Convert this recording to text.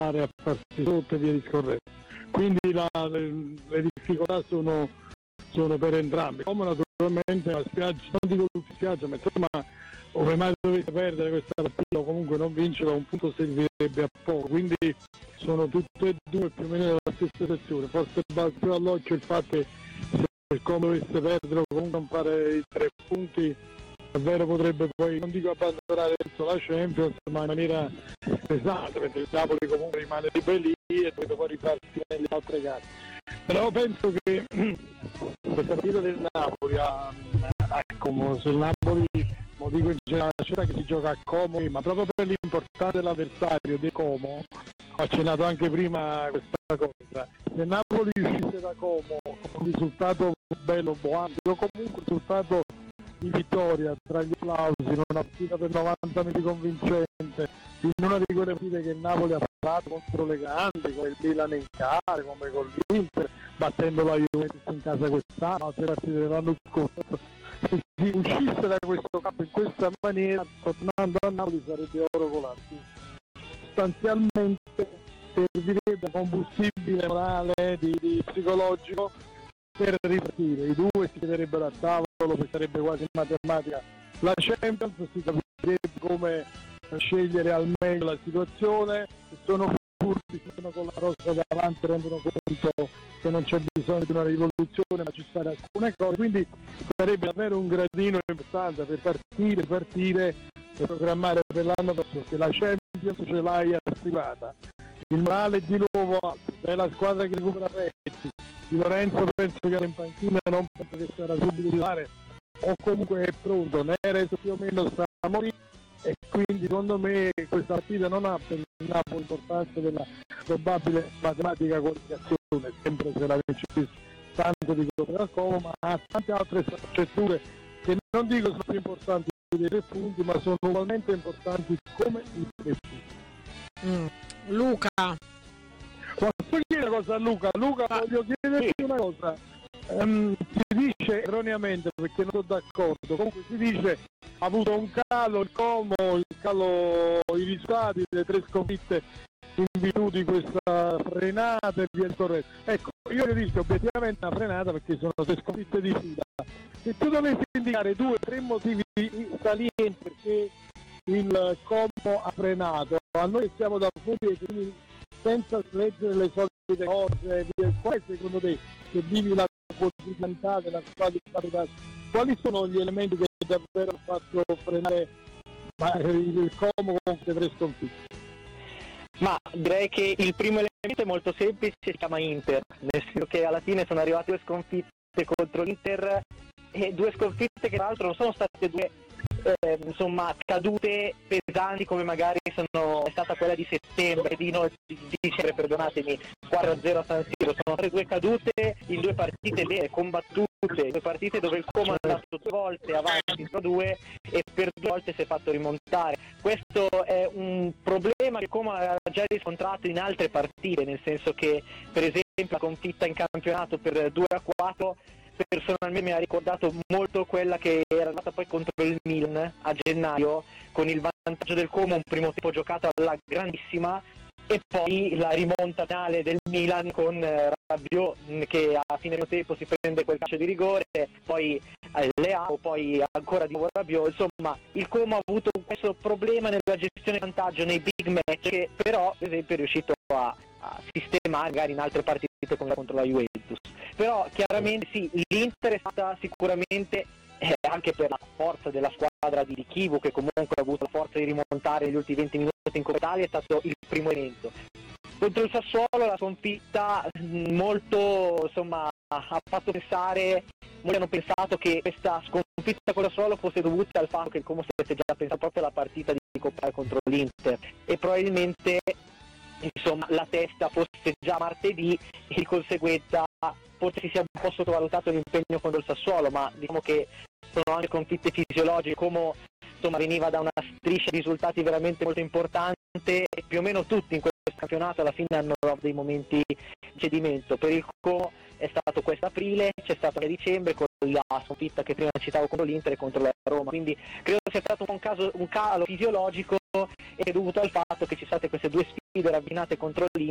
a farsi sotto e via discorrendo. Quindi le difficoltà sono per entrambi. Come naturalmente la spiaggia, non dico tutti spiaggia, ma insomma, ove mai dovete perdere questa partita o comunque non vincere, un punto servirebbe a poco. Quindi sono tutte e due più o meno nella stessa situazione. Forse va più all'occhio il fatto che se il Como dovesse perdere o comunque non fare i 3 punti, davvero potrebbe poi, non dico abbandonare la Champions, ma in maniera pesante, perché il Napoli comunque rimane lì e deve poi rifarsi nelle altre gare. Però penso che questa partita del Napoli Como, se il Napoli, lo dico in generale, che si gioca a Como, ma proprio per l'importanza dell'avversario di Como, ho accennato anche prima questa cosa, se Napoli uscisse da Como con un risultato bello, buono, o comunque un risultato di vittoria tra gli applausi, in una partita per 90 minuti convincente, in una di quelle partite che il Napoli ha fatto contro le grandi, come il Milan in casa, come con l'Inter, battendo la Juventus in casa quest'anno, altre partite dell'anno scorso. Se si uscisse da questo campo in questa maniera, tornando a Napoli sarebbe oro colato. Sostanzialmente servirebbe combustibile morale, di psicologico per ripartire. I due si chiederebbero a tavolo, perché sarebbe quasi matematica la Champions, si capirebbe come scegliere al meglio la situazione. Sono furbi, sono con la rosa davanti, rendono conto che non c'è bisogno di una rivoluzione, ma ci stanno alcune cose, quindi sarebbe davvero un gradino importante per partire e programmare per l'anno prossimo, che la Champions ce l'hai attivata, il morale è di nuovo alto, è la squadra che recupera pezzi. Di Lorenzo penso che era in panchina, non penso che sarà subito titolare, o comunque è pronto, Neres più o meno sta a morire, e quindi secondo me questa partita non ha per il Napoli l'importanza della probabile matematica qualificazione, sempre se la vince tanto di Copa Como, ma ha tante altre sfaccettature che non dico sono più importanti dei 3 punti, ma sono ugualmente importanti come i 3 punti. Luca, posso chiedere una cosa a Luca? Luca, voglio chiederti una cosa. Si dice erroneamente, perché non sono d'accordo, comunque si dice ha avuto un calo il Como, i risultati delle 3 sconfitte in virtù di questa frenata e via discorrendo. Ecco, io capisco obiettivamente una frenata perché sono 3 sconfitte di fila. Se tu dovessi indicare 2 o 3 motivi salienti perché il Como ha frenato, a noi siamo da fuori, quindi senza leggere le solite cose, qual è secondo te, che vivi la quotidianità della squadra, quali sono gli elementi che davvero hanno fatto frenare il Como con queste 3 sconfitte? Ma direi che il primo elemento è molto semplice, si chiama Inter, nel senso che alla fine sono arrivate 2 sconfitte contro l'Inter, e 2 sconfitte che tra l'altro non sono state 2 insomma cadute pesanti come magari è stata quella di settembre, di dicembre, perdonatemi, 4-0 a San Siro. Sono state 2 cadute in 2 partite vere, combattute, 2 partite dove il Como è andato 2 volte avanti 2 e per 2 volte si è fatto rimontare. Questo è un problema che il Como ha già riscontrato in altre partite, nel senso che per esempio la sconfitta in campionato per 2-4 personalmente mi ha ricordato molto quella che era andata poi contro il Milan a gennaio, con il vantaggio del Como, un primo tempo giocato alla grandissima e poi la rimonta finale del Milan con Rabiot che a fine tempo si prende quel calcio di rigore, poi Leao, poi ancora di nuovo Rabiot. Insomma, il Como ha avuto questo problema nella gestione di vantaggio nei big match, che però per esempio è riuscito a sistemare magari in altre partite come contro la Juventus. Però chiaramente sì, l'Inter è stata sicuramente anche per la forza della squadra di Chivu, che comunque ha avuto la forza di rimontare negli ultimi 20 minuti in Coppa Italia, è stato il primo elemento. Contro il Sassuolo la sconfitta molto, insomma, ha fatto pensare, molti hanno pensato che questa sconfitta con il Sassuolo fosse dovuta al fatto che il Como stesse già pensando proprio alla partita di Coppa contro l'Inter, e probabilmente insomma la testa fosse già martedì e di conseguenza forse si sia un po' sottovalutato l'impegno contro il Sassuolo, ma diciamo che sono anche sconfitte fisiologiche, come insomma veniva da una striscia di risultati veramente molto importante e più o meno tutti in questo campionato alla fine hanno dei momenti di cedimento. Per il Como è stato quest'aprile, c'è stato a dicembre con la sconfitta che prima citavo contro l'Inter e contro la Roma, quindi credo sia stato un calo fisiologico è dovuto al fatto che ci sono state queste due sfide ravvinate contro l'Inter